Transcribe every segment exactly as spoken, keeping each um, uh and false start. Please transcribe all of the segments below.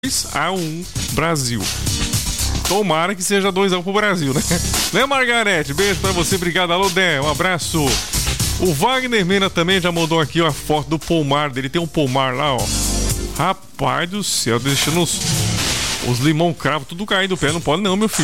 dois a um Brasil. Tomara que seja dois a um pro Brasil, né? Né, Margarete? Beijo pra você, obrigado. Alô, Dé, um abraço. O Wagner Mena também já mandou aqui uma foto do pomar dele. Tem um pomar lá, ó. Rapaz do céu, deixando os, os limão cravo tudo cair do pé. Não pode não, meu filho.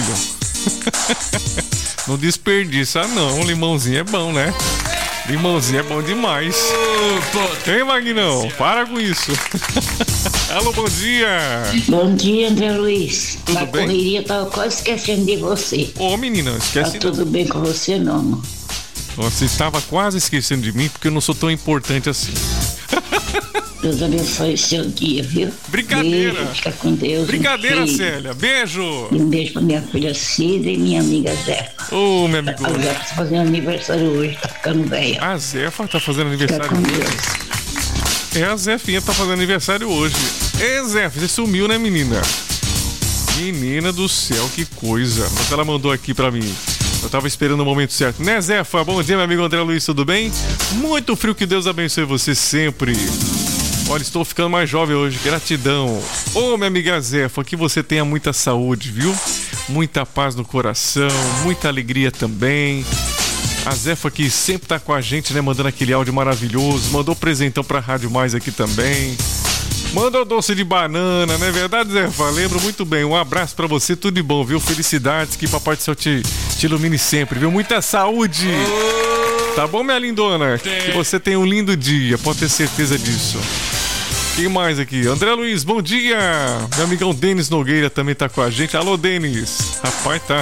Não desperdiça não, limãozinho é bom, né? Limãozinho é bom demais. Hein, Magnão? Para com isso. Alô, bom dia. Bom dia, André Luiz. Tudo Na bem? correria tava quase esquecendo de você. Ô, menina, esquece Tá tudo bem com você, não, amor? Você estava quase esquecendo de mim porque eu não sou tão importante assim. Deus abençoe o seu dia, viu? Brincadeira. Beijo, fica com Deus. Brincadeira, um Célia. Beijo. E um beijo pra minha filha Cida e minha amiga Zefa. Ô, minha amiga. A Zefa tá fazendo aniversário hoje, tá ficando velha. A Zefa tá fazendo Fica aniversário com hoje. Deus. É, a Zefinha tá fazendo aniversário hoje. Ê, Zefa, você sumiu, né, menina? Menina do céu, que coisa. Mas ela mandou aqui pra mim. Eu tava esperando o momento certo. Né, Zefa? Bom dia, meu amigo André Luiz, tudo bem? Muito frio, que Deus abençoe você sempre. Olha, estou ficando mais jovem hoje, gratidão. Ô, minha amiga Zefa, que você tenha muita saúde, viu? Muita paz no coração, muita alegria também. A Zefa que sempre tá com a gente, né? Mandando aquele áudio maravilhoso. Mandou presentão pra Rádio Mais aqui também. Mandou doce de banana, não é verdade, Zefa? Lembro muito bem. Um abraço pra você, tudo de bom, viu? Felicidades, que Papai do Céu te, te ilumine sempre, viu? Muita saúde! Tá bom, minha lindona? Que você tenha um lindo dia, pode ter certeza disso. Quem mais aqui? André Luiz, bom dia! Meu amigão Denis Nogueira também tá com a gente. Alô, Denis! Rapaz, tá.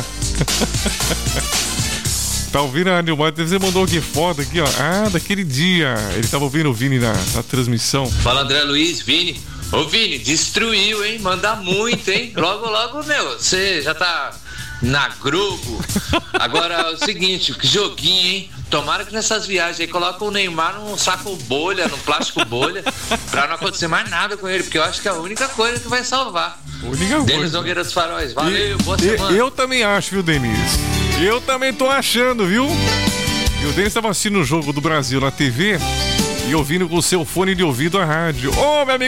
Tá ouvindo a Rádio Mais? Você mandou aqui foto aqui, ó. Ah, daquele dia. Ele tava ouvindo o Vini na, na transmissão. Fala, André Luiz, Vini. Ô, Vini, destruiu, hein? Manda muito, hein? Logo, logo, meu, você já tá na Globo. Agora, é o seguinte, que joguinho, hein? Tomara que nessas viagens aí coloca o Neymar num saco bolha, num plástico bolha, pra não acontecer mais nada com ele, porque eu acho que é a única coisa que vai salvar. Única Denis coisa. Nogueira dos Faróis, valeu, E- boa e- semana. Eu também acho, viu, Denis? Eu também tô achando, viu? E o Denis tava assistindo o jogo do Brasil na T V e ouvindo com o seu fone de ouvido a rádio. Ô, meu amigo